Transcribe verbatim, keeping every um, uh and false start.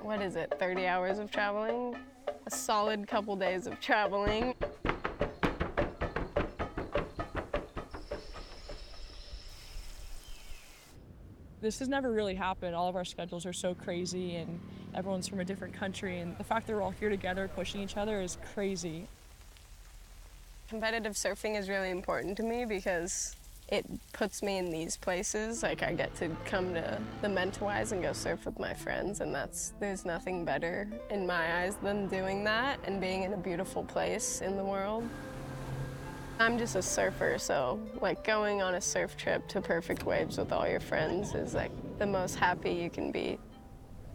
what is it, thirty hours of traveling? A solid couple days of traveling. This has never really happened. All of our schedules are so crazy and everyone's from a different country, and the fact that we're all here together pushing each other is crazy. Competitive surfing is really important to me because it puts me in these places. Like, I get to come to the Mentawais and go surf with my friends, and that's, there's nothing better in my eyes than doing that and being in a beautiful place in the world. I'm just a surfer, so like going on a surf trip to perfect waves with all your friends is like the most happy you can be.